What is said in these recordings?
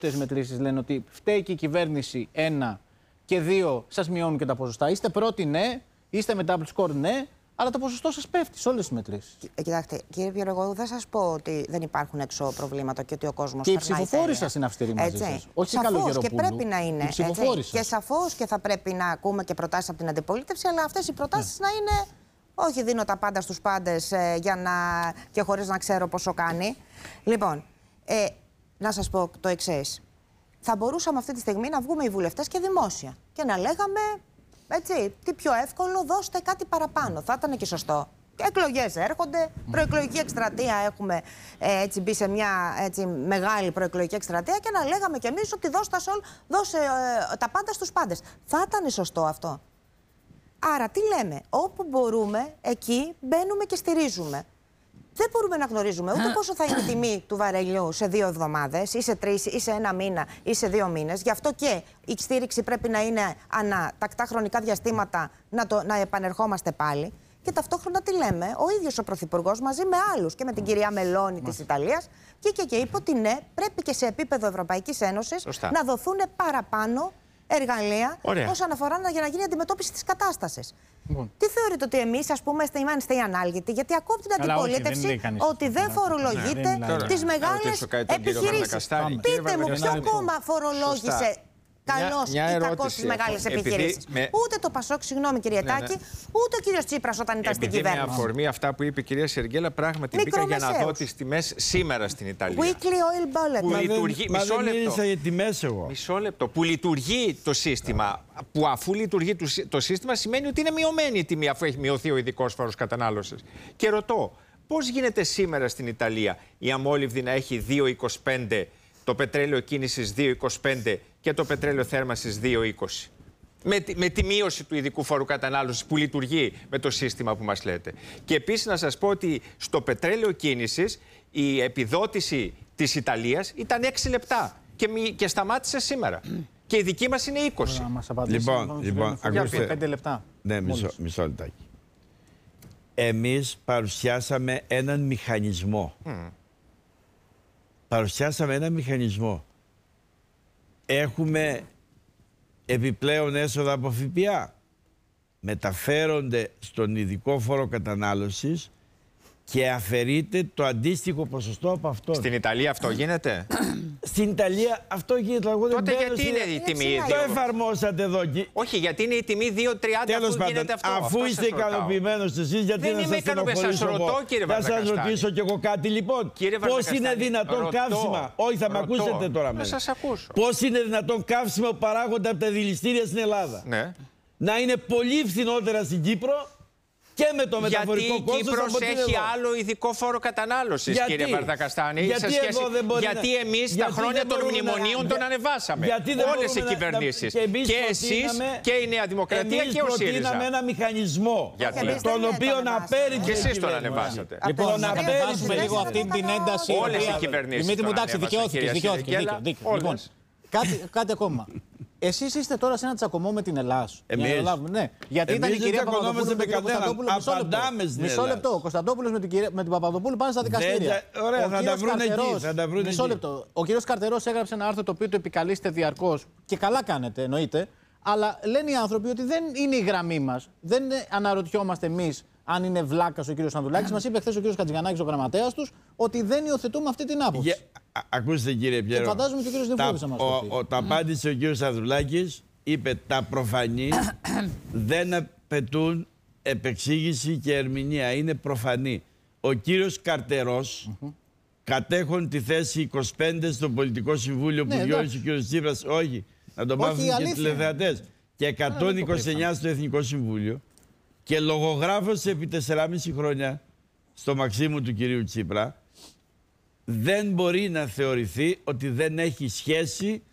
μετρήσεις λένε ότι φταίει και η κυβέρνηση, 1, και 2, σας μειώνουν και τα ποσοστά. Είστε πρώτοι, ναι, είστε με double score, ναι, αλλά το ποσοστό σας πέφτει σε όλες τις μετρήσεις. Κοιτάξτε, κύριε Πιέρο, εγώ δεν σας πω ότι δεν υπάρχουν έξω προβλήματα και ότι ο κόσμος και οι ψηφοφόροι σας είναι αυστηροί μαζί σας. Όχι Καλογεροπούλου. Και πρέπει να είναι. Και σαφώς και θα πρέπει να ακούμε και προτάσεις από την αντιπολίτευση, αλλά αυτές οι προτάσεις να είναι. Όχι δίνω τα πάντα στους πάντες και χωρίς να ξέρω πόσο κάνει. Λοιπόν, να σας πω το εξής. Θα μπορούσαμε αυτή τη στιγμή να βγούμε οι βουλευτές και δημόσια και να λέγαμε, έτσι, τι πιο εύκολο, δώστε κάτι παραπάνω. Θα ήταν και σωστό. Εκλογές έρχονται, προεκλογική εκστρατεία έχουμε μπει σε μια μεγάλη προεκλογική εκστρατεία και να λέγαμε κι εμείς ότι δώσε τα πάντα στους πάντες. Θα ήταν σωστό αυτό. Άρα τι λέμε, όπου μπορούμε, εκεί μπαίνουμε και στηρίζουμε. Δεν μπορούμε να γνωρίζουμε ούτε πόσο θα είναι η τιμή του βαρελιού σε 2 εβδομάδες, ή σε 3, ή σε 1 μήνα, ή σε 2 μήνες. Γι' αυτό και η στήριξη πρέπει να είναι ανά τακτά χρονικά διαστήματα να επανερχόμαστε πάλι. Και ταυτόχρονα τι λέμε, ο ίδιος ο Πρωθυπουργός μαζί με άλλους και με την κυρία Μελώνη της Ιταλίας και είπε ότι ναι, πρέπει και σε επίπεδο Ευρωπαϊκής Ένωσης να δοθούν παραπάνω εργαλεία όσον αφορά για να γίνει η αντιμετώπιση της κατάστασης. Τι θεωρείτε ότι εμείς, ας πούμε, είμαστε οι ανάλγητοι, γιατί ακούω από την αντιπολίτευση ότι δεν φορολογείται τις μεγάλες επιχειρήσεις. Πείτε μου, ποιο κόμμα φορολόγησε καλώς ή κακώς τις μεγάλες επιχειρήσεις? Ούτε το Πασόκ, συγγνώμη κύριε Τάκη, ούτε ο κύριος Τσίπρας όταν ήταν στην κυβέρνηση. Με αφορμή αυτά που είπε η κυρία Σεργέλα, πράγματι μπήκα για να δω τις τιμές σήμερα στην Ιταλία. Weekly oil bulletin. Που λειτουργεί. Μισό λεπτό. Που λειτουργεί το σύστημα. Που αφού λειτουργεί το σύστημα σημαίνει ότι είναι μειωμένη η τιμή αφού έχει μειωθεί ο ειδικός φόρος κατανάλωσης. Και ρωτώ, πώς γίνεται σήμερα στην Ιταλία η αμόλυβδη να έχει 2,25, το πετρέλαιο κίνησης 2,25 και το πετρέλαιο θέρμανσης 2,20. Με τη μείωση του ειδικού φόρου κατανάλωσης που λειτουργεί με το σύστημα που μας λέτε. Και επίσης να σας πω ότι στο πετρέλαιο κίνησης η επιδότηση της Ιταλίας ήταν 6 λεπτά και σταμάτησε σήμερα. Και η δική μας είναι 20. Λοιπόν, ακούστε. 5 λεπτά. Ναι, μισό λεπτάκι. Εμείς παρουσιάσαμε έναν μηχανισμό. Παρουσιάσαμε έναν μηχανισμό. Έχουμε επιπλέον έσοδα από ΦΠΑ. Μεταφέρονται στον ειδικό φόρο κατανάλωσης και αφαιρείται το αντίστοιχο ποσοστό από αυτό. Στην Ιταλία αυτό γίνεται? Στην Ιταλία αυτό γίνεται. Τότε γιατί είναι η τιμή? Το εφαρμόσατε εδώ. Όχι, γιατί είναι η τιμή 2,30 αφού γίνεται αυτό? Αφού είστε ικανοποιημένος εσείς, γιατί δεν να σας στενοχωρήσω εγώ? Θα σας ρωτήσω κι εγώ κάτι λοιπόν. Πώς είναι δυνατόν καύσιμα? Όχι, θα με ακούσετε τώρα μέσα. Θα σας ακούσω. Πώς είναι δυνατόν καύσιμα που παράγονται από τα δηληστήρια στην Ελλάδα να είναι πολύ φθηνότερα στην Κύπρο και με το μεταφορικό κόστος? Γιατί η Κύπρος έχει άλλο ειδικό φόρο κατανάλωσης, κύριε Βαρδακαστάνη. Γιατί εμείς τα χρόνια των μνημονίων τον ανεβάσαμε. Όλες οι κυβερνήσεις. Και εσείς και η Νέα Δημοκρατία και ο ΣΥΡΙΖΑ. Εμείς προτείναμε ένα μηχανισμό τον οποίο απέρριψε. Και εσείς τον ανεβάσατε. Λοιπόν, να κατεβάσουμε λίγο αυτή την ένταση. Όλες οι κυβερνήσεις. Δημήτρη μου, εντάξει, δικαιώθηκε. Λοιπόν, κάτι ακόμα. Εσείς είστε τώρα σε ένα τσακωμό με την Ελλάς. Εμείς. Ναι. Γιατί ήταν η κυρία Παπαδοπούλου με την Κωνσταντόπουλου. Μισό λεπτό. Ο Κωνσταντόπουλος με την Παπαδοπούλου πάνε στα δικαστήρια. Ωραία, θα τα βρουν εκεί. Μισό λεπτό. Ο κύριος Καρτερός έγραψε ένα άρθρο το οποίο το επικαλείστε διαρκώς. Και καλά κάνετε, εννοείται. Αλλά λένε οι άνθρωποι ότι δεν είναι η γραμμή μας. Δεν αναρωτιόμαστε εμείς αν είναι βλάκας ο κύριος Ανδρουλάκης. Μας είπε χθες ο κύριος Χατζηγιαννάκης, ο γραμματέας τους, ότι δεν υιοθετούμε αυτή την άποψη. Ακούστε κύριε Πιέρο. Και φαντάζομαι και ο κύριος Νιφούρης θα μας το πει. Το απάντησε ο κύριος Ανδρουλάκης, είπε τα προφανή δεν απαιτούν επεξήγηση και ερμηνεία. Είναι προφανή. Ο κύριος Καρτερός, κατέχον τη θέση 25 στο Πολιτικό Συμβούλιο που διόρισε ο κύριος Τσίπρας, όχι, να το μάθουν και οι τηλεθεατές, και 129 στο Εθνικό Συμβούλιο, και λογογράφος επί 4,5 χρόνια στο Μαξίμου του κυρίου Τσίπρα, δεν μπορεί να θεωρηθεί ότι δεν έχει σχέση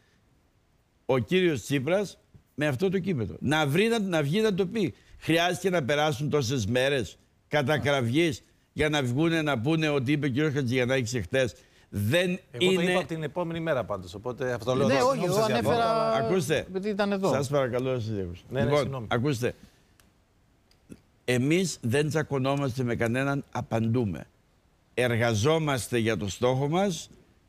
ο κύριος Τσίπρας με αυτό το κείμενο. Να βγει να το πει. Χρειάστηκε να περάσουν τόσες μέρες κατά κραυγής για να βγουν να πούνε ότι είπε ο κύριος Χατζηγιαννάκης εχθές? Δεν εγώ είναι... το είπα από την επόμενη μέρα πάντως, οπότε αυτό λέω. Ναι, όχι, εγώ ανέφερα... Ακούστε, επειδή ήταν εδώ. Σας παρακαλώ, σας διέκοψα. Λοιπόν, ακούστε, εμείς δεν τσακωνόμαστε με κανέναν, απαντούμε. Εργαζόμαστε για το στόχο μας,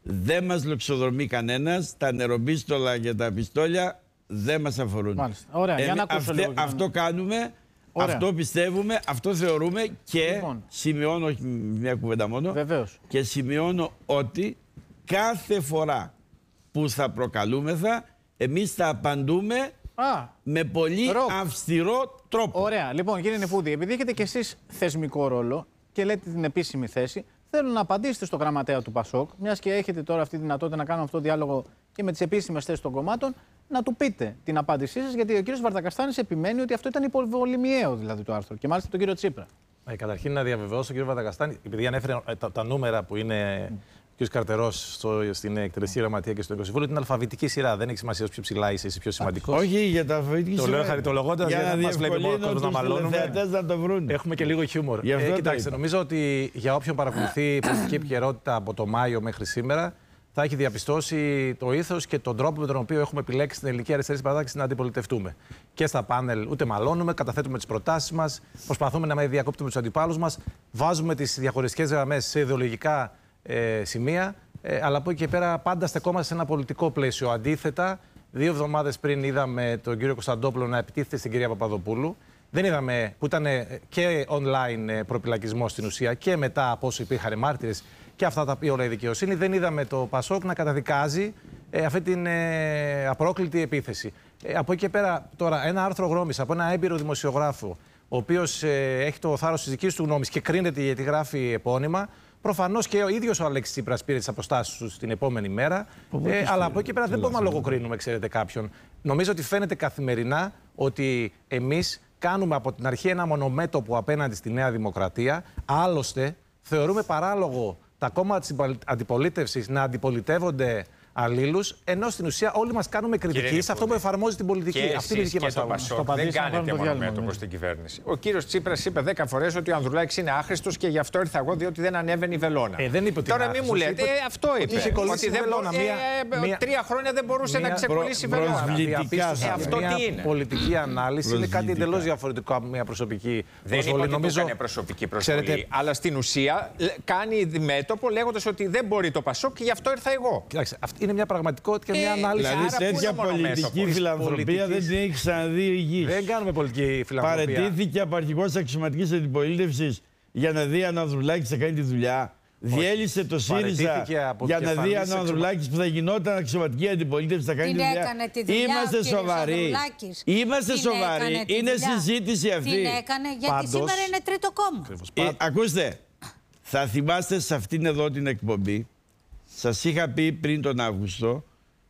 Δεν μας λοξοδρομεί κανένας. Τα νεροπίστολα και τα πιστόλια δεν μας αφορούν. Μάλιστα. Ωραία, για να ακούσω λίγο. Αυτό κάνουμε, ωραία, αυτό πιστεύουμε, αυτό θεωρούμε και λοιπόν, σημειώνω, όχι μια κουβέντα μόνο, βεβαίως, και σημειώνω ότι κάθε φορά που θα προκαλούμεθα, εμείς θα απαντούμε με πολύ αυστηρό τρόπο. Ωραία. Λοιπόν, κύριε Νεφούδη, επειδή έχετε κι εσείς θεσμικό ρόλο και λέτε την επίσημη θέση, θέλω να απαντήσετε στο γραμματέα του ΠΑΣΟΚ, μιας και έχετε τώρα αυτή τη δυνατότητα να κάνουμε αυτό το διάλογο και με τις επίσημες θέσεις των κομμάτων, να του πείτε την απάντησή σας, γιατί ο κύριος Βαρδακαστάνης επιμένει ότι αυτό ήταν υποβολημιαίο, δηλαδή, το άρθρο, και μάλιστα τον κύριο Τσίπρα. Καταρχήν, να διαβεβαιώσω τον κύριο Βαρδακαστάνη, επειδή ανέφερε τα νούμερα που είναι ο κ. Καρτερός στην εκτελεστική γραμματεία και στο Συμβούλιο, την αλφαβητική σειρά. Δεν έχει σημασία πιο ψηλά είσαι, πιο σημαντικό. Όχι, για τα αλφαβητική σειρά. Το λέω χαριτολογώντας, γιατί δεν μας βλέπει μόνο να μαλώνουμε. Να το βρουν. Έχουμε και λίγο χιούμορ. Κοιτάξτε, νομίζω ότι για όποιον παρακολουθεί πολιτική επικαιρότητα από το Μάιο μέχρι σήμερα, θα έχει διαπιστώσει το ήθος και τον τρόπο με τον οποίο έχουμε επιλέξει την ελληνική αριστερή παράταξη να αντιπολιτευτούμε. Και στα πάνελ ούτε μαλώνουμε, καταθέτουμε τις προτάσεις μας, προσπαθούμε να μην διακόπτουμε τους αντιπάλους μας, βάζουμε τις διαχωριστικές γραμμές σε ιδεολογικά σημεία, αλλά από εκεί και πέρα πάντα στεκόμαστε σε ένα πολιτικό πλαίσιο. Αντίθετα, 2 εβδομάδες πριν είδαμε τον κύριο Κωνσταντόπουλο να επιτίθεται στην κυρία Παπαδοπούλου. Δεν είδαμε, που ήταν και online προπυλακισμό στην ουσία και μετά από όσο υπήρχαν μάρτυρες και αυτά τα πει όλα η δικαιοσύνη, δεν είδαμε το ΠΑΣΟΚ να καταδικάζει αυτή την απρόκλητη επίθεση. Από εκεί και πέρα, τώρα, ένα άρθρο γνώμης από ένα έμπειρο δημοσιογράφο, ο οποίος έχει το θάρρος της δικής του γνώμης και κρίνεται γιατί γράφει επώνυμα. Προφανώς και ο ίδιος ο Αλέξης Τσίπρας πήρε τις αποστάσεις του την επόμενη μέρα. Αλλά από εκεί και πέρα δεν μπορούμε να λογοκρίνουμε, ξέρετε, κάποιον. Νομίζω ότι φαίνεται καθημερινά ότι εμείς κάνουμε από την αρχή ένα μονομέτωπο απέναντι στη Νέα Δημοκρατία. Άλλωστε, θεωρούμε παράλογο τα κόμματα της αντιπολίτευσης να αντιπολιτεύονται αλλήλους, ενώ στην ουσία όλοι μας κάνουμε κριτική σε αυτό που εφαρμόζει την πολιτική. Και αυτή είναι η δική μας άποψη. Δεν κάνετε μονομέτωπο στην κυβέρνηση. Ο κύριος Τσίπρας είπε 10 φορές ότι ο Ανδρουλάκης είναι άχρηστος και γι' αυτό ήρθα εγώ, διότι δεν ανέβαινε η βελόνα. Δεν είπε ότι τώρα μην μου λέτε, αυτό είπε. Ότι δεν μπορεί. 3 χρόνια δεν μπορούσε να ξεκολλήσει η βελόνα. Αυτό τι είναι. Πολιτική ανάλυση είναι κάτι εντελώς διαφορετικό από μια προσωπική προσβολή. Δεν είπε ότι έκανε προσωπική προσβολή. Αλλά στην ουσία κάνει μέτωπο λέγοντας ότι δεν μπορεί το ΠΑΣΟΚ και γι' αυτό ήρθα εγώ. Είναι μια πραγματικότητα και μια ανάλυση. Δηλαδή, τέτοια πολιτική φιλανθρωπία δεν την έχει ξαναδεί η γη. Δεν κάνουμε πολιτική φιλανθρωπία. Παραιτήθηκε από αρχηγός αξιωματικής αντιπολίτευσης για να δει αν ο Ανδρουλάκης θα κάνει τη δουλειά. Διέλυσε το ΣΥΡΙΖΑ για να δει αν ο Ανδρουλάκης που θα γινόταν αξιωματική αντιπολίτευση θα κάνει τη δουλειά. Είμαστε σοβαροί. Είμαστε σοβαροί. Είναι συζήτηση αυτή. Την έκανε γιατί σήμερα είναι τρίτο κόμμα. Ακούστε, θα θυμάστε σε αυτήν εδώ την εκπομπή. Σας είχα πει πριν τον Αύγουστο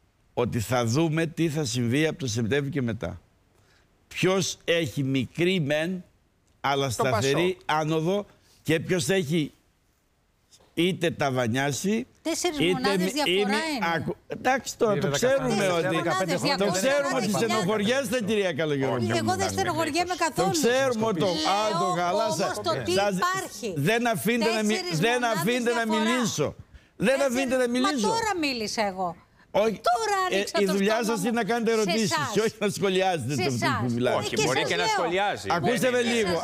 ότι θα δούμε τι θα συμβεί από το Σεπτέμβριο και μετά. Ποιος έχει μικρή μεν, αλλά σταθερή άνοδο και ποιος έχει είτε ταβανιάσει, 4 μονάδες διαφορά είναι. Εντάξει, τώρα το ξέρουμε ότι. Το ξέρουμε ότι στενοχωριέστε, κυρία Καλογερόπουλου. Εγώ δεν στενοχωριέμαι καθόλου. Το ξέρουμε το γαλάσα. Όμως το τι υπάρχει. Δεν αφήνετε να μιλήσω. Δεν αφήνετε να μιλήσω. Μα τώρα μίλησα εγώ. Όχι. Τώρα η δουλειά σας είναι να κάνετε ερωτήσεις και όχι να σχολιάζετε το που μιλάτε. Όχι, μπορεί και να σχολιάζει. Ακούστε με λίγο.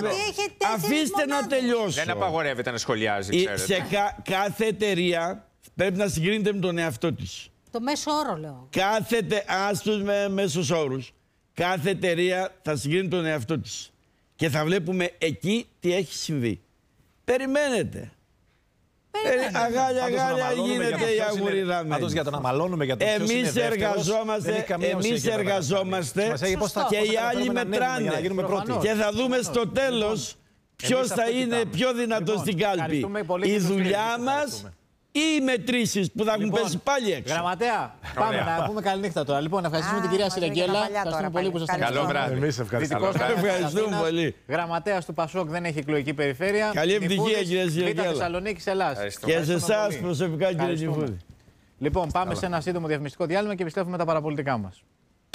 Αφήστε να τελειώσω. Δεν απαγορεύεται να σχολιάζει, ξέρετε. Σε κάθε εταιρεία πρέπει να συγκρίνεται με τον εαυτό της. Το μέσο όρο λέω. Άστος με μέσους όρους. Κάθε εταιρεία θα συγκρίνει τον εαυτό της. Και θα βλέπουμε εκεί τι έχει συμβεί. Περιμένετε. Αγάλια γίνεται η αγουρίδα. Πάντως για το να μαλώνουμε για το ποιος είναι δεύτερος, εμείς εργαζόμαστε και οι άλλοι μετράνε. Και θα δούμε στο τέλος ποιος θα είναι πιο δυνατός στην κάλπη. Η δουλειά μας ή οι μετρήσεις που θα έχουν πέσει πάλι έξω. Γραμματέα, πάμε να πούμε καληνύχτα τώρα. Λοιπόν, να ευχαριστήσουμε την κυρία Σιρεγγέλα. Ευχαριστούμε πολύ που ήσασταν. Καλό βράδυ. Εμείς ευχαριστούμε πολύ. Γραμματέας του ΠΑΣΟΚ, δεν έχει εκλογική περιφέρεια. Καλή επιτυχία, κυρία Σιρεγγέλα. Θεσσαλονίκη, Ελλάς. Και σε εσάς προσωπικά, κύριε Νιφούδη. Λοιπόν, πάμε σε ένα σύντομο διαφημιστικό διάλειμμα και επιστρέφουμε τα παραπολιτικά μας.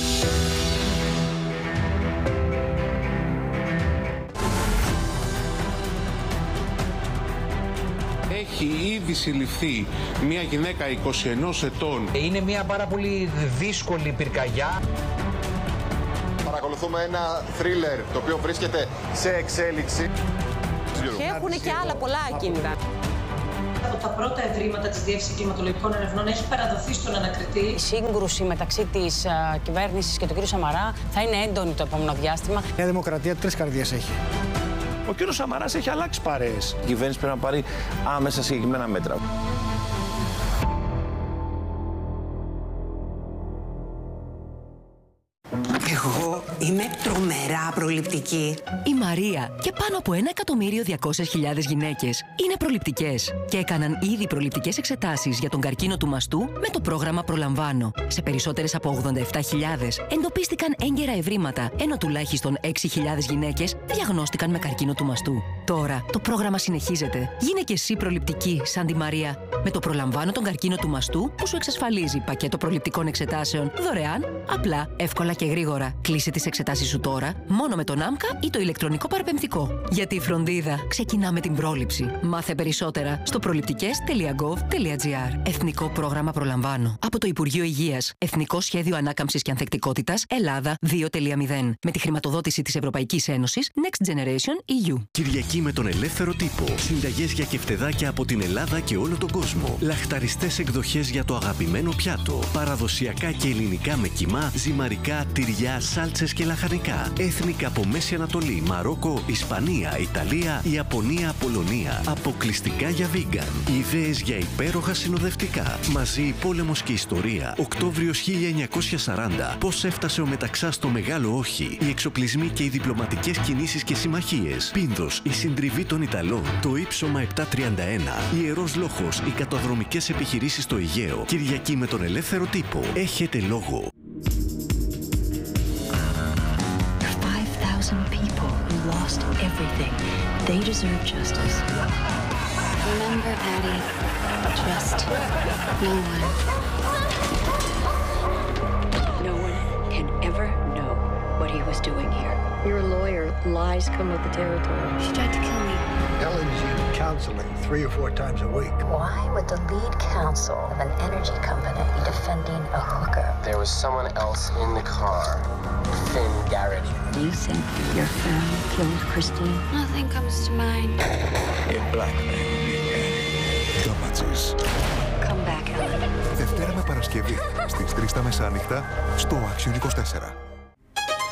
Έχει ήδη συλληφθεί μια γυναίκα 21 ετών. Είναι μια πάρα πολύ δύσκολη πυρκαγιά. Παρακολουθούμε ένα θρίλερ το οποίο βρίσκεται σε εξέλιξη. Και έχουν και άλλα πολλά ακίνητα. τα πρώτα ευρήματα της Διεύθυνσης Κλιματολογικών Ερευνών έχει παραδοθεί στον ανακριτή. Η σύγκρουση μεταξύ της κυβέρνησης και του κ. Σαμαρά θα είναι έντονη το επόμενο διάστημα. Η Δημοκρατία 3 καρδιές έχει. Ο κ. Σαμαράς έχει αλλάξει παρέες. Η κυβέρνηση πρέπει να πάρει άμεσα συγκεκριμένα μέτρα. Εγώ είμαι τρομερά προληπτική. Η Μαρία και πάνω από 1.200.000 γυναίκες είναι προληπτικές και έκαναν ήδη προληπτικές εξετάσεις για τον καρκίνο του μαστού με το πρόγραμμα Προλαμβάνω. Σε περισσότερες από 87.000 εντοπίστηκαν έγκαιρα ευρήματα, ενώ τουλάχιστον 6.000 γυναίκες διαγνώστηκαν με καρκίνο του μαστού. Τώρα το πρόγραμμα συνεχίζεται. Γίνε και εσύ προληπτική σαν τη Μαρία. Με το Προλαμβάνω τον καρκίνο του μαστού που σου εξασφαλίζει πακέτο προληπτικών εξετάσεων δωρεάν, απλά, εύκολα και γρήγορα. Κλείσε τις εξετάσεις σου τώρα, μόνο με τον ΆΜΚΑ ή το ηλεκτρονικό παραπεμφτικό. Γιατί η φροντίδα ξεκινά με την πρόληψη. Μάθε περισσότερα στο προληπτικές.gov.gr. Εθνικό πρόγραμμα Προλαμβάνω. Από το Υπουργείο Υγείας. Εθνικό Σχέδιο Ανάκαμψης και Ανθεκτικότητας Ελλάδα 2.0. Με τη χρηματοδότηση της Ευρωπαϊκής Ένωσης Next Generation EU. Κυριακή με τον ελεύθερο τύπο. Συνταγές για κεφτεδάκια από την Ελλάδα και όλο τον κόσμο. Λαχταριστές εκδοχές για το αγαπημένο πιάτο. Παραδοσιακά και ελληνικά με κιμά, ζυμαρικά, τυριά, σάλτσες και λαχανικά. Έθνικα από Μέση Ανατολή, Μαρόκο, Ισπανία, Ιταλία, Ιαπωνία, Πολωνία. Αποκλειστικά για vegan. Ιδέες για υπέροχα συνοδευτικά. Μαζί πόλεμος και ιστορία. Οκτώβριος 1940. Πώς έφτασε ο Μεταξάς στο μεγάλο όχι. Οι εξοπλισμοί και οι διπλωματικές κινήσεις και συμμαχίες. Πίνδος, η συντριβή των Ιταλών. Το ύψωμα 731. Ιερός Λόχος, οι καταδρομικές επιχειρήσεις στο Αιγαίο. Κυριακή με τον ελεύθερο τύπο. Έχετε λόγο. People who lost everything. They deserve justice. Remember, Patty, just no one. No one can ever know what he was doing here. You're a lawyer. Lies come with the territory. She tried to kill me. Ellen's in counseling 3 or 4 times a week. Why would the lead counsel of an energy company be defending a hooker? There was someone else in the car. Finn Garrity. Do you think your friend killed Christine? Nothing comes to mind. You're blackmail. Damages. Come back, Ellen. Δευτέρα με Παρασκευή στις 3 τα μεσάνυχτα στο Action 24.